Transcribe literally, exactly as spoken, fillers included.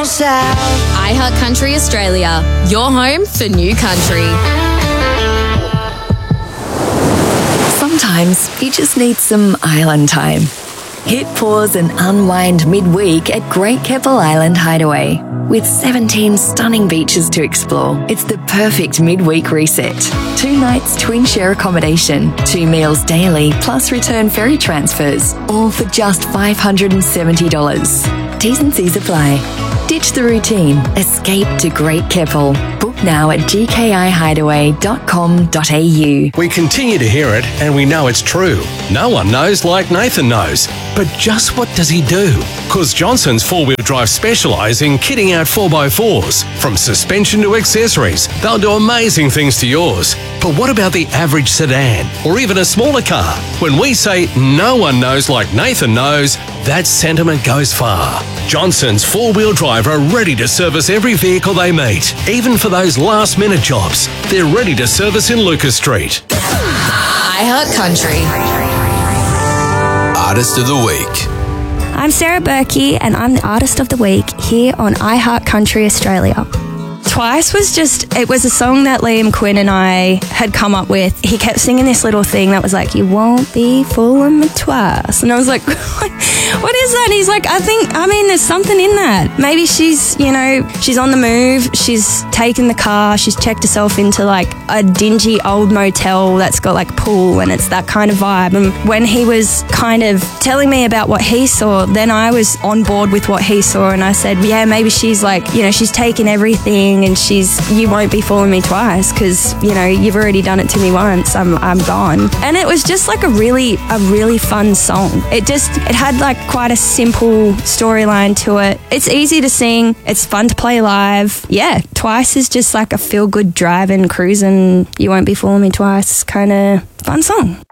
iHeart Country Australia, your home for new country. Sometimes you just need some island time. Hit pause and unwind midweek at Great Keppel Island Hideaway. With seventeen stunning beaches to explore, it's the perfect midweek reset. Two nights twin share accommodation, two meals daily, plus return ferry transfers, all for just five hundred seventy dollars. T's and C's apply. Ditch the routine. Escape to Great Keppel. Book now at g k i hideaway dot com dot a u. We continue to hear it, and we know it's true. No one knows like Nathan knows. But just what does he do? Because Johnson's four-wheel drive specialise in kitting out four by fours. From suspension to accessories, they'll do amazing things to yours. But what about the average sedan, or even a smaller car? When we say no one knows like Nathan knows, that sentiment goes far. Johnson's four-wheel drive are ready to service every vehicle they meet, even for those last-minute jobs. They're ready to service in Lucas Street. iHeart Country. Artist of the Week. I'm Sarah Berkey and I'm the Artist of the Week here on iHeart Country Australia. Twice was just, it was a song that Liam Quinn and I had come up with. He kept singing this little thing that was like, you won't be fooling me twice. And I was like, what is that? And he's like, I think, I mean, there's something in that. Maybe she's, you know, she's on the move. She's taken the car. She's checked herself into like a dingy old motel that's got like pool and it's that kind of vibe. And when he was kind of telling me about what he saw, then I was on board with what he saw. And I said, yeah, maybe she's like, you know, she's taken everything. And she's, you won't be fooling me twice because, you know, you've already done it to me once. I'm, I'm gone. And it was just like a really, a really fun song. It just, it had like quite a simple storyline to it. It's easy to sing. It's fun to play live. Yeah, Twice is just like a feel-good driving, cruising, you won't be fooling me twice kind of fun song.